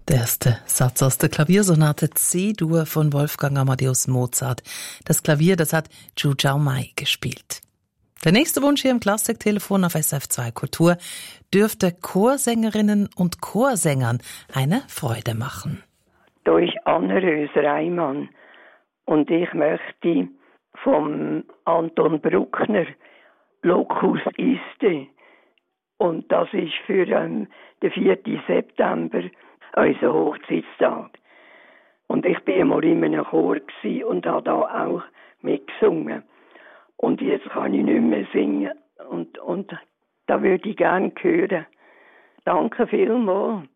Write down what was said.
Der erste Satz aus der Klaviersonate C-Dur von Wolfgang Amadeus Mozart. Das Klavier, das hat Zhu Xiaomai gespielt. Der nächste Wunsch hier im Klassiktelefon auf SRF2 Kultur dürfte Chorsängerinnen und Chorsängern eine Freude machen. Da ist Anne Röser-Reimann und ich möchte vom Anton Bruckner Locus Iste. Und das ist für den 4. September unser Hochzeitstag. Und ich war einmal in einem Chor und habe da auch mitgesungen. Und jetzt kann ich nicht mehr singen. Und da würde ich gerne hören. Danke vielmals.